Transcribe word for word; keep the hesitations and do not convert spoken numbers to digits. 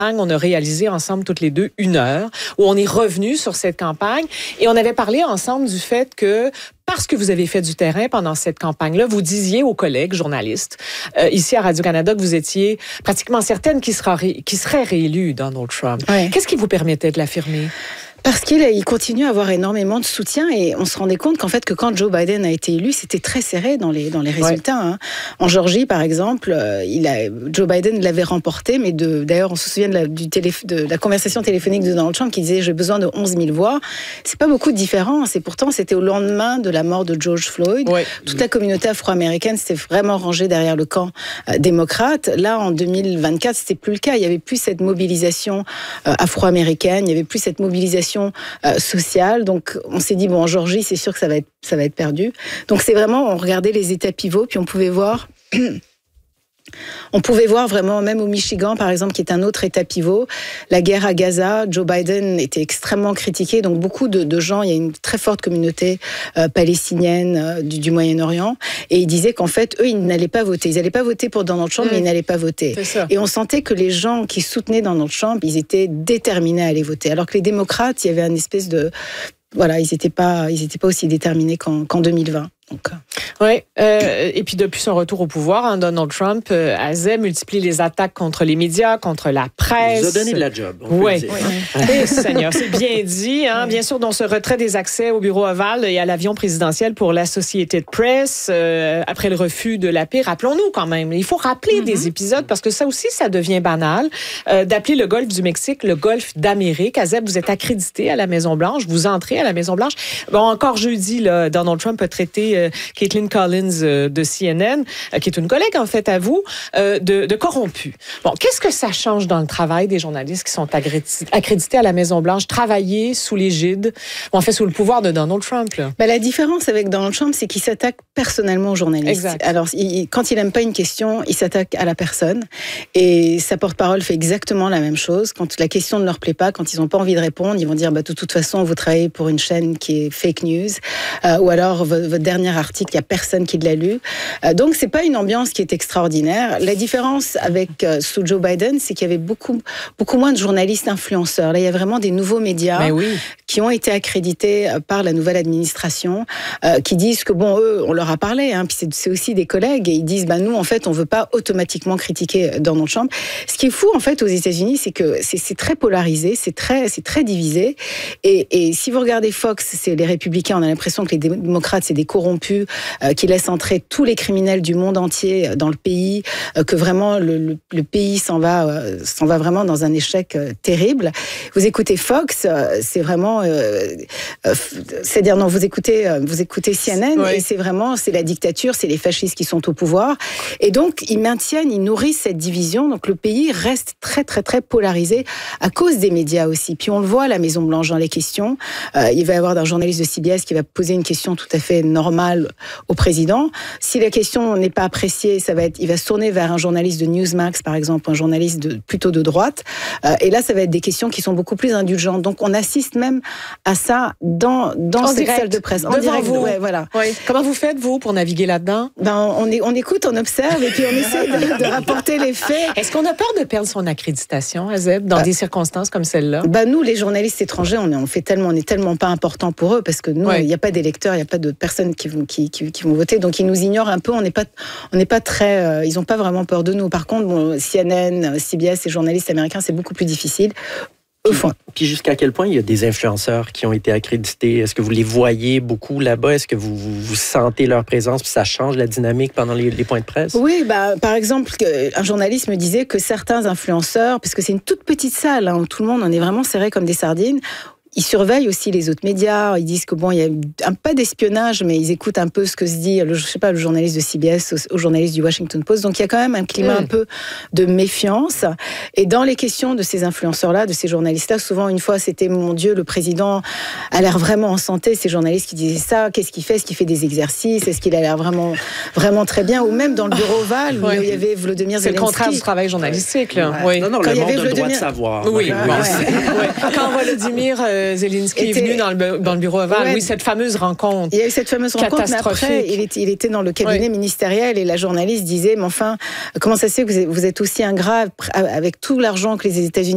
On a réalisé ensemble toutes les deux une heure où on est revenu sur cette campagne et on avait parlé ensemble du fait que parce que vous avez fait du terrain pendant cette campagne-là, vous disiez aux collègues journalistes euh, ici à Radio-Canada que vous étiez pratiquement certaine qu'il sera ré, qu'il serait réélu, Donald Trump. Ouais. Qu'est-ce qui vous permettait de l'affirmer? Parce qu'il il continue à avoir énormément de soutien et on se rendait compte qu'en fait que quand Joe Biden a été élu, c'était très serré dans les dans les résultats. Ouais. Hein. En Géorgie, par exemple, il a Joe Biden l'avait remporté, mais de d'ailleurs on se souvient de la, du télé, de la conversation téléphonique de Donald Trump qui disait j'ai besoin de onze mille voix. C'est pas beaucoup de différence et pourtant c'était au lendemain de la mort de George Floyd. Ouais. Toute la communauté afro-américaine s'était vraiment rangée derrière le camp euh, démocrate. Là en deux mille vingt-quatre, c'était plus le cas. Il y avait plus cette mobilisation euh, afro-américaine. Il y avait plus cette mobilisation Euh, sociale. Donc, on s'est dit, bon, en Géorgie, c'est sûr que ça va être, ça va être perdu. Donc, c'est vraiment, on regardait les états pivots, puis on pouvait voir... On pouvait voir vraiment, même au Michigan, par exemple, qui est un autre état pivot, la guerre à Gaza, Joe Biden était extrêmement critiqué. Donc, beaucoup de, de gens, il y a une très forte communauté euh, palestinienne euh, du, du Moyen-Orient. Et ils disaient qu'en fait, eux, ils n'allaient pas voter. Ils n'allaient pas voter pour Donald Trump, mmh. mais ils n'allaient pas voter. Et on sentait que les gens qui soutenaient Donald Trump, ils étaient déterminés à aller voter. Alors que les démocrates, il y avait une espèce de... Voilà, ils n'étaient pas, ils étaient pas aussi déterminés qu'en, qu'en deux mille vingt. Donc, oui, euh, et puis depuis son retour au pouvoir, hein, Donald Trump euh, a multiplié les attaques contre les médias, contre la presse. Il nous a donné de la job. Oui, oui. Seigneur, c'est bien dit. Hein, bien sûr, dans ce retrait des accès au bureau ovale et à l'avion présidentiel pour l'Associated Press, euh, après le refus de la paix, rappelons-nous quand même, il faut rappeler mm-hmm. des épisodes parce que ça aussi, ça devient banal, euh, d'appeler le golfe du Mexique le golfe d'Amérique. Azeb, vous êtes accrédité à la Maison-Blanche, vous entrez à la Maison-Blanche. Bon, encore jeudi, là, Donald Trump a traité euh, Caitlin Collins euh, de C N N, euh, qui est une collègue en fait à vous, euh, de, de corrompue. Bon, qu'est-ce que ça change dans le travail des journalistes qui sont accrédités à la Maison-Blanche, travailler sous l'égide, bon, en fait sous le pouvoir de Donald Trump? Là. Ben, la différence avec Donald Trump, c'est qu'il s'attaque personnellement aux journalistes. Exact. Alors, il, quand il n'aime pas une question, il s'attaque à la personne. Et sa porte-parole fait exactement la même chose. Quand la question ne leur plaît pas, quand ils n'ont pas envie de répondre, ils vont dire bah, de toute façon, vous travaillez pour une chaîne qui est fake news, euh, ou alors votre, votre dernier article, il n'y a personne qui l'a lu. Euh, donc, c'est pas une ambiance qui est extraordinaire. La différence avec euh, sous Joe Biden, c'est qu'il y avait beaucoup, beaucoup moins de journalistes influenceurs. Là, il y a vraiment des nouveaux médias oui. qui ont été accrédités par la nouvelle administration, euh, qui disent que bon, eux, on leur a parlé, hein, puis c'est, c'est aussi des collègues, et ils disent bah nous, en fait, on veut pas automatiquement critiquer Donald Trump. Ce qui est fou, en fait, aux États-Unis, c'est que c'est, c'est très polarisé, c'est très, c'est très divisé. Et, et si vous regardez Fox, c'est les républicains, on a l'impression que les démocrates, c'est des corrompus, euh, qui laissent entrer tous les criminels du monde entier dans le pays, euh, que vraiment le, le, le pays s'en va, euh, s'en va vraiment dans un échec euh, terrible. Vous écoutez Fox, euh, c'est vraiment, euh, euh, c'est-à-dire non, vous écoutez, euh, vous écoutez C N N, oui. et c'est vraiment, c'est la dictature, c'est les fascistes qui sont au pouvoir, et donc ils maintiennent, ils nourrissent cette division. Donc le pays reste très très très polarisé à cause des médias aussi. Puis on le voit à la Maison Blanche dans les questions. Euh, il va y avoir un journaliste de C B S qui va poser une question tout à fait normale au président. Si la question n'est pas appréciée, ça va être, il va se tourner vers un journaliste de Newsmax, par exemple, un journaliste de, plutôt de droite. Euh, et là, ça va être des questions qui sont beaucoup plus indulgentes. Donc, on assiste même à ça dans, dans cette direct, salle de presse. En direct, vous. Ouais, voilà. Oui. Comment vous faites, vous, pour naviguer là-dedans? Ben, on, est, on écoute, on observe, et puis on essaie de, de rapporter les faits. Est-ce qu'on a peur de perdre son accréditation, Azeb, dans euh, des circonstances comme celle-là? Ben, nous, les journalistes étrangers, on est, on fait tellement, on est tellement pas important pour eux, parce que nous, il ouais. n'y a pas d'électeurs, il n'y a pas de personnes qui vont, qui, qui, qui vont voter, donc ils nous ignorent un peu. On n'est pas, on n'est pas très, euh, ils n'ont pas vraiment peur de nous. Par contre, bon, C N N, C B S, les journalistes américains, c'est beaucoup plus difficile. Puis, puis jusqu'à quel point il y a des influenceurs qui ont été accrédités? Est-ce que vous les voyez beaucoup là-bas? Est-ce que vous, vous, vous sentez leur présence puis ça change la dynamique pendant les, les points de presse? Oui, bah, par exemple, un journaliste me disait que certains influenceurs, parce que c'est une toute petite salle hein, où tout le monde en est vraiment serré comme des sardines, ils surveillent aussi les autres médias. Ils disent que bon, il y a un pas d'espionnage, mais ils écoutent un peu ce que se dit, le, je sais pas, le journaliste de C B S, au, au journaliste du Washington Post. Donc il y a quand même un climat mmh. un peu de méfiance. Et dans les questions de ces influenceurs-là, de ces journalistes-là, souvent une fois c'était mon Dieu, le président a l'air vraiment en santé. Ces journalistes qui disaient ça, qu'est-ce qu'il fait? Est-ce qu'il fait des exercices? Est-ce qu'il a l'air vraiment, vraiment très bien? Ou même dans le bureau ovale où oui. il y avait Volodymyr Zelensky. C'est le contraire du travail journalistique, là. Ouais. Oui. Non, non, quand le monde a Volodymyr... le droit de savoir. Oui, oui. ouais. Quand Volodymyr euh, Zelensky était... est venu dans le, dans le bureau ovale. Ouais. Oui, cette fameuse rencontre. Il y a eu cette fameuse rencontre, mais après, il était, il était dans le cabinet oui. ministériel et la journaliste disait, mais enfin, comment ça se fait que vous êtes aussi ingrat avec tout l'argent que les États-Unis